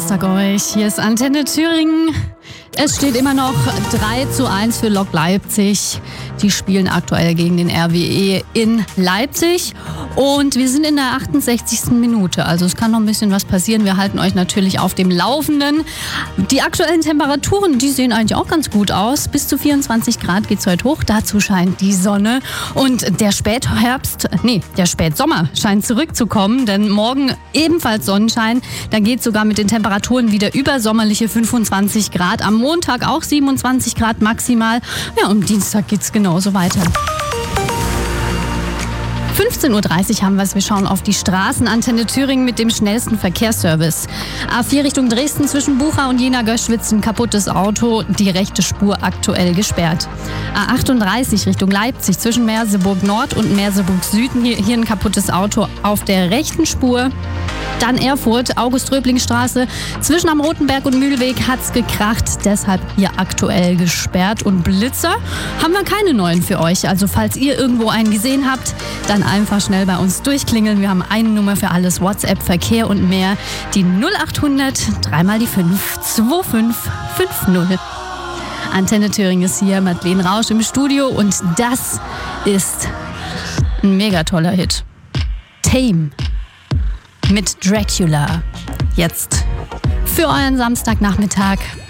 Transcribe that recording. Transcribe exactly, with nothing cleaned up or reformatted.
Samstag euch. Hier ist Antenne Thüringen. Es steht immer noch drei zu eins für Lok Leipzig. Die spielen aktuell gegen den R W E in Leipzig. Und wir sind in der achtundsechzigsten Minute. Also es kann noch ein bisschen was passieren. Wir halten euch natürlich auf dem Laufenden. Die aktuellen Temperaturen, die sehen eigentlich auch ganz gut aus. Bis zu vierundzwanzig Grad geht's heute hoch. Dazu scheint die Sonne. Und der Spätherbst, nee, der Spätsommer scheint zurückzukommen. Denn morgen ebenfalls Sonnenschein. Da geht's sogar mit den Temperaturen wieder über sommerliche fünfundzwanzig Grad. Am Montag auch siebenundzwanzig Grad maximal. Ja, und Dienstag geht's genauso weiter. fünfzehn Uhr dreißig haben wir es. Wir schauen auf die Straßen. Antenne Thüringen mit dem schnellsten Verkehrsservice. A vier Richtung Dresden zwischen Bucha und Jena-Göschwitz ein kaputtes Auto. Die rechte Spur aktuell gesperrt. A achtunddreißig Richtung Leipzig zwischen Merseburg Nord und Merseburg Süden. Hier, hier ein kaputtes Auto auf der rechten Spur. Dann Erfurt, August-Röbling-Straße. Zwischen am Rotenberg und Mühlweg hat's gekracht. Deshalb hier aktuell gesperrt. Und Blitzer haben wir keine neuen für euch. Also falls ihr irgendwo einen gesehen habt, dann einfach schnell bei uns durchklingeln. Wir haben eine Nummer für alles. WhatsApp, Verkehr und mehr. Die null achthundert, dreimal die fünf, zwei fünf fünf null. Antenne Thüringen ist hier. Madeleine Rausch im Studio. Und das ist ein mega toller Hit. Tame. Mit Dracula. Jetzt für euren Samstagnachmittag.